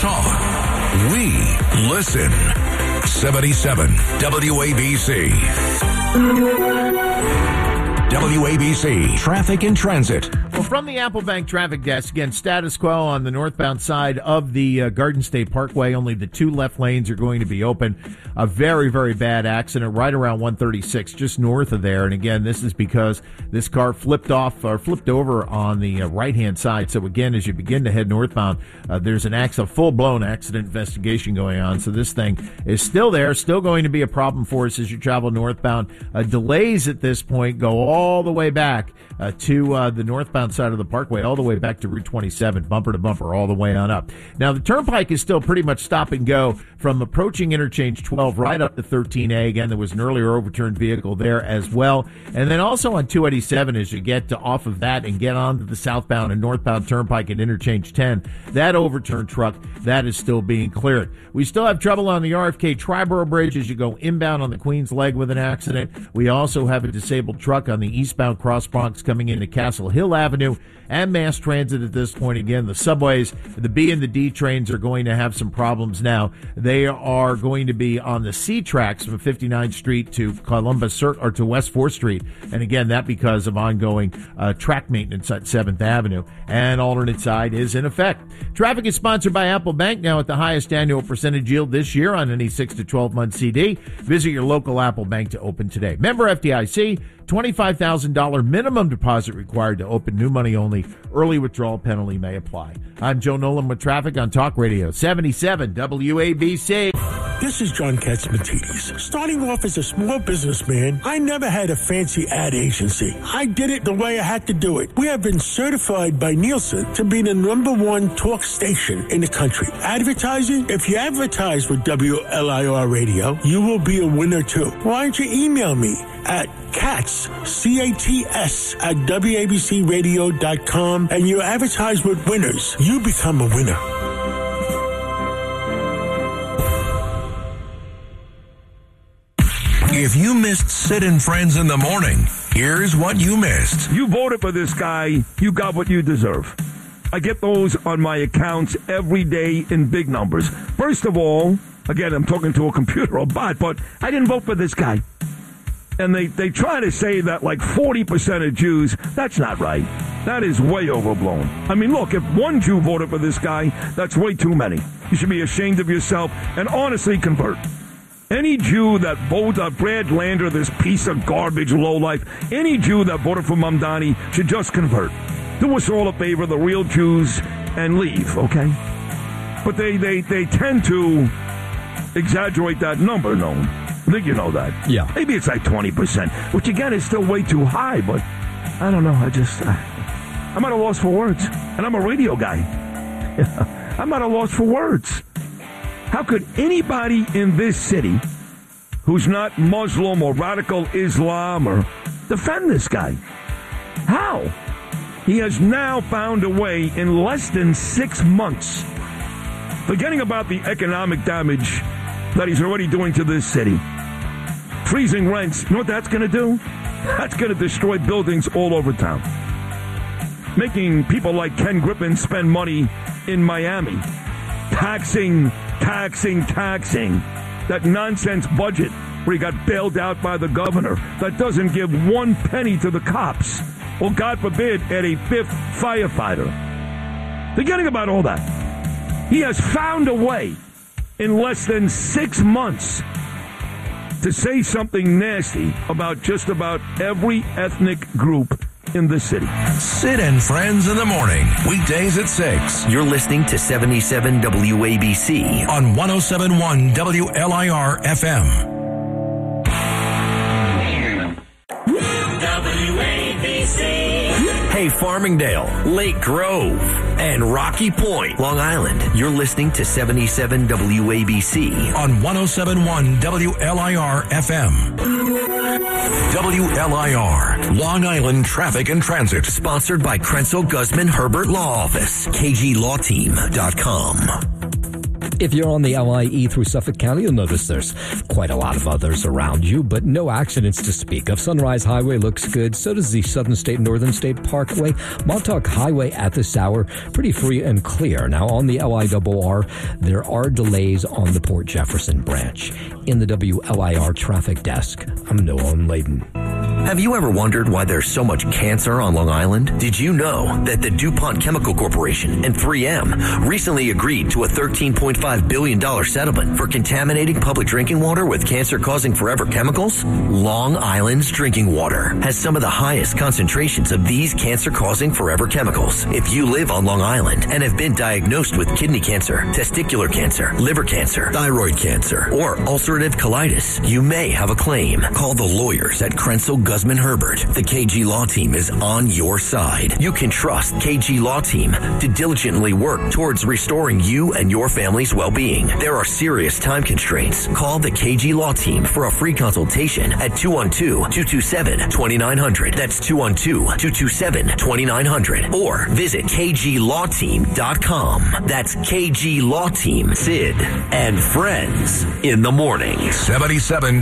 talk. We listen. 77 WABC. WABC Traffic and Transit. Well, from the Apple Bank traffic desk, again, status quo on the northbound side of the Garden State Parkway. Only the two left lanes are going to be open. A very, very bad accident right around 136, just north of there. And again, this is because this car flipped over on the right-hand side. So again, as you begin to head northbound, there's a full-blown accident investigation going on. So this thing is still there, still going to be a problem for us as you travel northbound. Delays at this point go all the way back to the northbound side of the parkway, all the way back to Route 27, bumper to bumper, all the way on up. Now, the turnpike is still pretty much stop and go from approaching interchange 12 right up to 13A. Again, there was an earlier overturned vehicle there as well. And then also on 287, as you get off of that and get onto the southbound and northbound turnpike at interchange 10, that overturned truck, that is still being cleared. We still have trouble on the RFK Triborough Bridge as you go inbound on the Queens Leg with an accident. We also have a disabled truck on the eastbound Cross Bronx coming into Castle Hill Avenue. And mass transit at this point. Again, the subways, the B and the D trains are going to have some problems now. They are going to be on the C tracks from 59th Street to Columbus or to West 4th Street. And again, that because of ongoing track maintenance at 7th Avenue. And alternate side is in effect. Traffic is sponsored by Apple Bank, now at the highest annual percentage yield this year on any 6 to 12 month CD. Visit your local Apple Bank to open today. Member FDIC. $25,000 minimum deposit required to open, new money only. Early withdrawal penalty may apply. I'm Joe Nolan with traffic on Talk Radio 77 WABC. This is John Katzmatidis. Starting off as a small businessman, I never had a fancy ad agency. I did it the way I had to do it. We have been certified by Nielsen to be the #1 talk station in the country. Advertising? If you advertise with WLIR Radio, you will be a winner too. Why don't you email me at Katz, C-A-T-S, at WABCRadio.com, and you advertise with winners. You become a winner. If you missed Sid and Friends in the morning, here's what you missed. You voted for this guy, you got what you deserve. I get those on my accounts every day in big numbers. First of all, again, I'm talking to a computer or bot, but I didn't vote for this guy. And they try to say that like 40% of Jews, that's not right. That is way overblown. I mean, look, if one Jew voted for this guy, that's way too many. You should be ashamed of yourself and honestly convert. Any Jew that voted Brad Lander, this piece of garbage lowlife, any Jew that voted for Mamdani should just convert. Do us all a favor, the real Jews, and leave, okay? But they tend to exaggerate that number, no? I think you know that. Yeah. Maybe it's like 20%, which again is still way too high, but I don't know. I'm at a loss for words. And I'm a radio guy. I'm at a loss for words. How could anybody in this city who's not Muslim or radical Islam or defend this guy? How? He has now found a way in less than 6 months, forgetting about the economic damage that he's already doing to this city. Freezing rents, you know what that's going to do? That's going to destroy buildings all over town. Making people like Ken Griffin spend money in Miami. Taxing. That nonsense budget where he got bailed out by the governor that doesn't give 1 penny to the cops. Or, God forbid, add a 5th firefighter. Forgetting about all that. He has found a way in less than 6 months to say something nasty about just about every ethnic group in the city. Sid and Friends in the morning, weekdays at 6. You're listening to 77 WABC on 107.1 WLIR FM. Hey, Farmingdale, Lake Grove, and Rocky Point, Long Island. You're listening to 77 WABC on 107.1 WLIR FM. WLIR, Long Island Traffic and Transit. Sponsored by Krenzel Guzman Herbert Law Office, KGLawTeam.com. If you're on the LIE through Suffolk County, you'll notice there's quite a lot of others around you, but no accidents to speak of. Sunrise Highway looks good. So does the Southern State Northern State Parkway. Montauk Highway at this hour, pretty free and clear. Now, on the LIRR, there are delays on the Port Jefferson branch. In the WLIR traffic desk, I'm Noah Layden. Have you ever wondered why there's so much cancer on Long Island? Did you know that the DuPont Chemical Corporation and 3M recently agreed to a $13.5 billion settlement for contaminating public drinking water with cancer-causing forever chemicals? Long Island's drinking water has some of the highest concentrations of these cancer-causing forever chemicals. If you live on Long Island and have been diagnosed with kidney cancer, testicular cancer, liver cancer, thyroid cancer, or ulcerative colitis, you may have a claim. Call the lawyers at Krenzel Guzman Herbert. The KG Law Team is on your side. You can trust KG Law Team to diligently work towards restoring you and your family's well-being. There are serious time constraints. Call the KG Law Team for a free consultation at 212-227-2900. That's 212-227-2900. Or visit kglawteam.com. That's KG Law Team. Sid and Friends in the morning. 77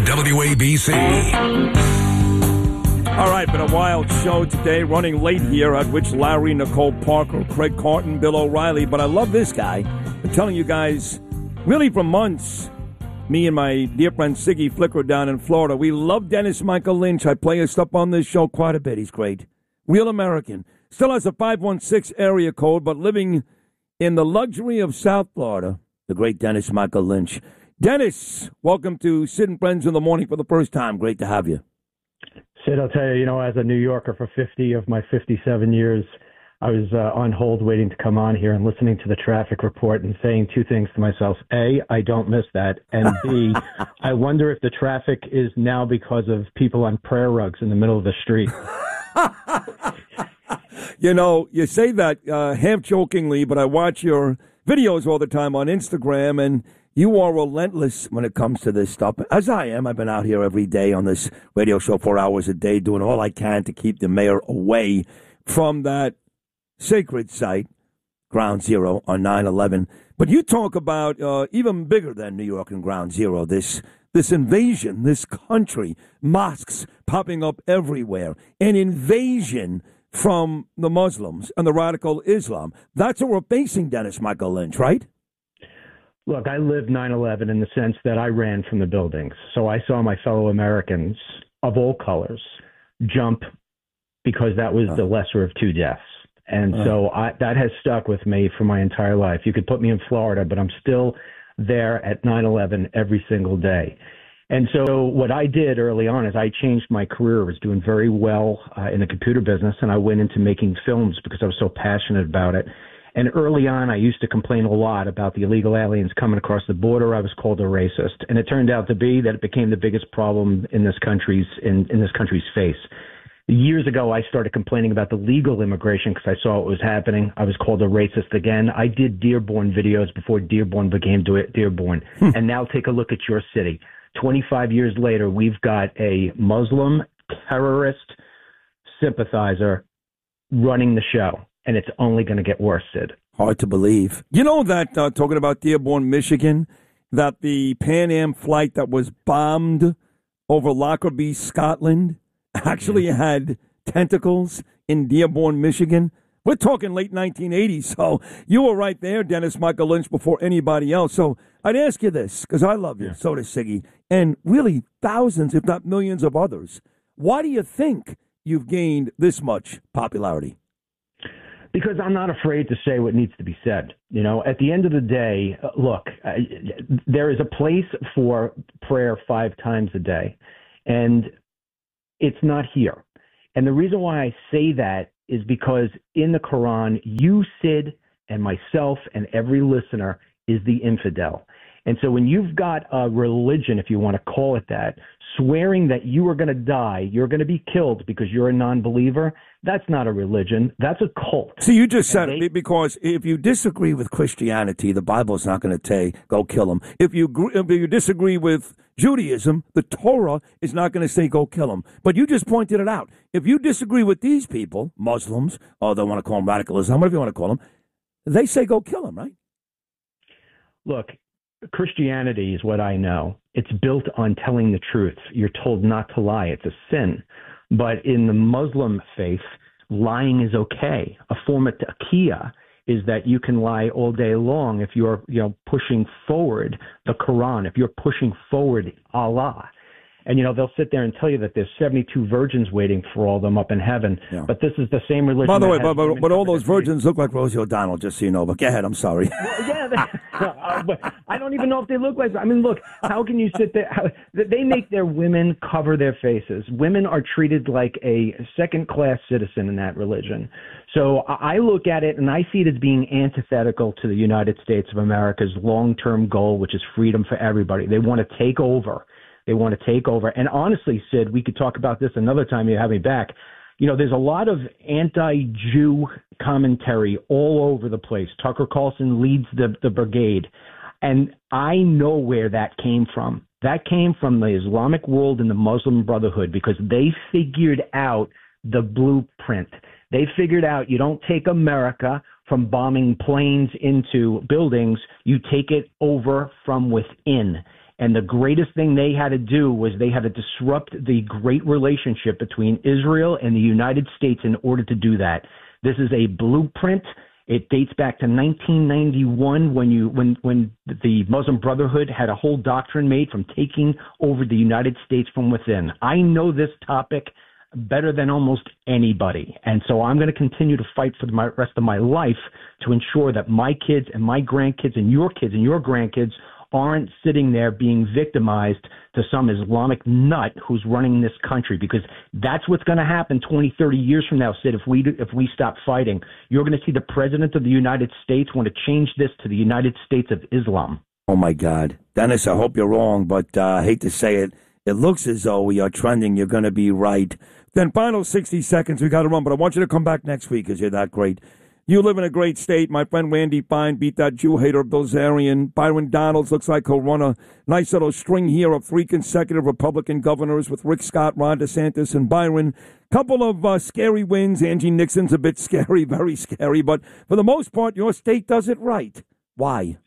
WABC. All right, been a wild show today, running late here, at which Larry, Nicole Parker, Craig Carton, Bill O'Reilly. But I love this guy. I'm telling you guys, really for months, me and my dear friend Siggy Flicker down in Florida, we love Dennis Michael Lynch. I play his stuff on this show quite a bit. He's great. Real American. Still has a 516 area code, but living in the luxury of South Florida, the great Dennis Michael Lynch. Dennis, welcome to Sid and Friends in the Morning for the first time. Great to have you. Sid, I'll tell you, as a New Yorker for 50 of my 57 years, I was on hold waiting to come on here and listening to the traffic report and saying two things to myself. A, I don't miss that. And B, I wonder if the traffic is now because of people on prayer rugs in the middle of the street. You say that half jokingly, but I watch your videos all the time on Instagram, and you are relentless when it comes to this stuff, as I am. I've been out here every day on this radio show 4 hours a day doing all I can to keep the mayor away from that sacred site, Ground Zero, on 9/11. But you talk about even bigger than New York and Ground Zero, this invasion, this country, mosques popping up everywhere, an invasion from the Muslims and the radical Islam. That's what we're facing, Dennis Michael Lynch, right? Look, I lived 9/11 in the sense that I ran from the buildings. So I saw my fellow Americans of all colors jump because that was the lesser of two deaths. And so that has stuck with me for my entire life. You could put me in Florida, but I'm still there at 9/11 every single day. And so what I did early on is I changed my career. I was doing very well in the computer business, and I went into making films because I was so passionate about it. And early on, I used to complain a lot about the illegal aliens coming across the border. I was called a racist, and it turned out to be that it became the biggest problem in this country's face. Years ago, I started complaining about the legal immigration because I saw what was happening. I was called a racist again. I did Dearborn videos before Dearborn became Dearborn. And now take a look at your city. 25 years later, we've got a Muslim terrorist sympathizer running the show. And it's only going to get worse, Sid. Hard to believe. You know that, talking about Dearborn, Michigan, that the Pan Am flight that was bombed over Lockerbie, Scotland, actually had tentacles in Dearborn, Michigan? We're talking late 1980s, so you were right there, Dennis Michael Lynch, before anybody else. So I'd ask you this, because I love you, so does Siggy, and really thousands, if not millions of others. Why do you think you've gained this much popularity? Because I'm not afraid to say what needs to be said. At the end of the day, look, there is a place for prayer 5 times a day, and it's not here. And the reason why I say that is because in the Quran, you, Sid, and myself and every listener is the infidel. And so when you've got a religion, if you want to call it that, swearing that you are going to die, you're going to be killed because you're a non-believer, that's not a religion. That's a cult. So you just said it, because if you disagree with Christianity, the Bible's not going to say, go kill him. If you disagree with Judaism, the Torah is not going to say, go kill him. But you just pointed it out. If you disagree with these people, Muslims, or they want to call them radicalism, whatever you want to call them, they say, go kill him, right? Look, Christianity is what I know. It's built on telling the truth. You're told not to lie. It's a sin. But in the Muslim faith, lying is okay. A form of taqiyya is that you can lie all day long if you're, pushing forward the Quran, if you're pushing forward Allah. And, they'll sit there and tell you that there's 72 virgins waiting for all of them up in heaven. Yeah. But this is the same religion. By the way, but all those virgins look like Rosie O'Donnell, just so you know. But go ahead, I'm sorry. Well, yeah, but I don't even know if they look like. I mean, look, how can you sit there? They make their women cover their faces. Women are treated like a second-class citizen in that religion. So I look at it and I see it as being antithetical to the United States of America's long-term goal, which is freedom for everybody. They want to take over. They want to take over. And honestly, Sid, we could talk about this another time you have me back. There's a lot of anti-Jew commentary all over the place. Tucker Carlson leads the brigade. And I know where that came from. That came from the Islamic world and the Muslim Brotherhood, because they figured out the blueprint. They figured out you don't take America from bombing planes into buildings. You take it over from within. And the greatest thing they had to do was they had to disrupt the great relationship between Israel and the United States in order to do that. This is a blueprint. It dates back to 1991 when the Muslim Brotherhood had a whole doctrine made from taking over the United States from within. I know this topic better than almost anybody. And so I'm going to continue to fight for the rest of my life to ensure that my kids and my grandkids and your grandkids aren't sitting there being victimized to some Islamic nut who's running this country, because that's what's going to happen 20, 30 years from now, Sid, if we stop fighting. You're going to see the President of the United States want to change this to the United States of Islam. Oh, my God. Dennis, I hope you're wrong, but I hate to say it. It looks as though we are trending. You're going to be right. Then final 60 seconds, we got to run, but I want you to come back next week because you're that great. You live in a great state. My friend Randy Fine beat that Jew hater Bilzerian. Byron Donalds looks like he'll run a nice little string here of 3 consecutive Republican governors with Rick Scott, Ron DeSantis, and Byron. Couple of scary wins. Angie Nixon's a bit scary, very scary. But for the most part, your state does it right. Why?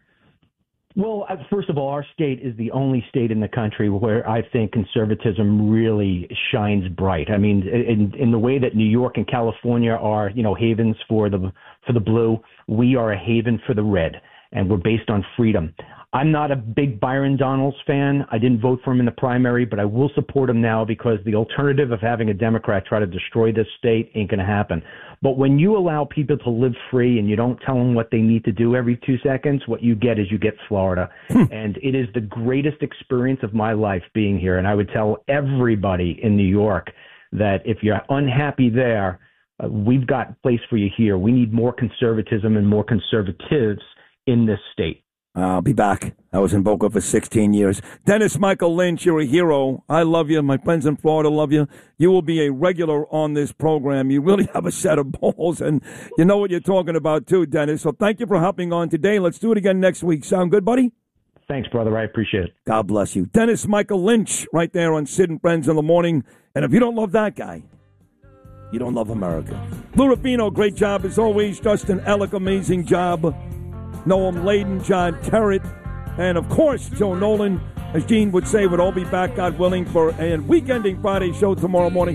Well, first of all, our state is the only state in the country where I think conservatism really shines bright. I mean, in the way that New York and California are, havens for the blue, we are a haven for the red, and we're based on freedom. I'm not a big Byron Donalds fan. I didn't vote for him in the primary, but I will support him now because the alternative of having a Democrat try to destroy this state ain't going to happen. But when you allow people to live free and you don't tell them what they need to do every 2 seconds, what you get Florida. And it is the greatest experience of my life being here. And I would tell everybody in New York that if you're unhappy there, we've got a place for you here. We need more conservatism and more conservatives in this state. I'll be back. I was in Boca for 16 years. Dennis Michael Lynch, you're a hero. I love you. My friends in Florida love you. You will be a regular on this program. You really have a set of balls, and you know what you're talking about, too, Dennis. So thank you for hopping on today. Let's do it again next week. Sound good, buddy? Thanks, brother. I appreciate it. God bless you. Dennis Michael Lynch right there on Sid and Friends in the Morning. And if you don't love that guy, you don't love America. Lou Rufino, great job as always. Justin Ellick, amazing job. Noam Layden, John Terrett, and, of course, Joe Nolan. As Gene would say, would all be back, God willing, for a weekending Friday show tomorrow morning.